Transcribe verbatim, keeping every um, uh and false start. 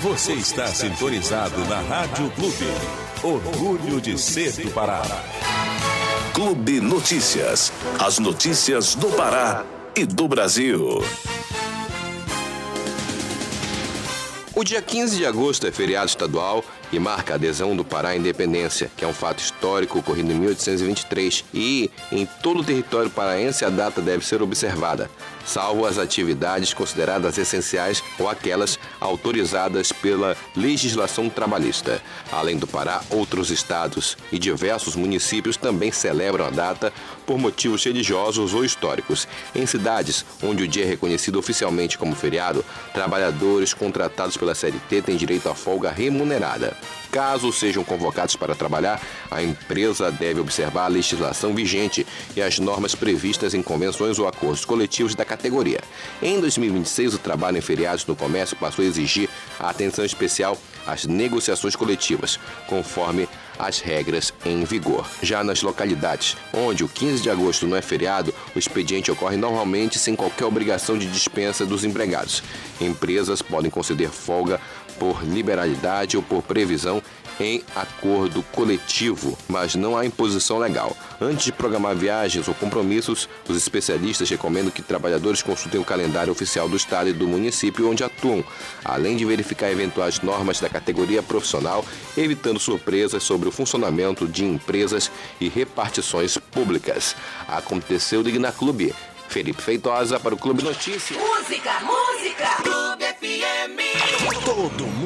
Você está sintonizado na Rádio Clube. Orgulho de ser do Pará. Clube Notícias. As notícias do Pará e do Brasil. O dia quinze de agosto é feriado estadual e marca a adesão do Pará à independência, que é um fato histórico ocorrido em mil oitocentos e vinte e três, e em todo o território paraense a data deve ser observada, salvo as atividades consideradas essenciais ou aquelas autorizadas pela legislação trabalhista. Além do Pará, outros estados e diversos municípios também celebram a data por motivos religiosos ou históricos. Em cidades onde o dia é reconhecido oficialmente como feriado, trabalhadores contratados pela C L T têm direito à folga remunerada. Caso sejam convocados para trabalhar, a empresa deve observar a legislação vigente e as normas previstas em convenções ou acordos coletivos da categoria. Em dois mil e vinte e seis, o trabalho em feriados no comércio passou a exigir a atenção especial às negociações coletivas, conforme as regras em vigor. Já nas localidades onde o quinze de agosto não é feriado, o expediente ocorre normalmente sem qualquer obrigação de dispensa dos empregados. Empresas podem conceder folga por liberalidade ou por previsão em acordo coletivo, mas não há imposição legal. Antes de programar viagens ou compromissos, os especialistas recomendam que trabalhadores consultem o calendário oficial do estado e do município onde atuam, além de verificar eventuais normas da categoria profissional, evitando surpresas sobre o funcionamento de empresas e repartições públicas. Aconteceu do Igna Clube. Felipe Feitosa para o Clube Notícias. Música, música! Clube F M! Todo mundo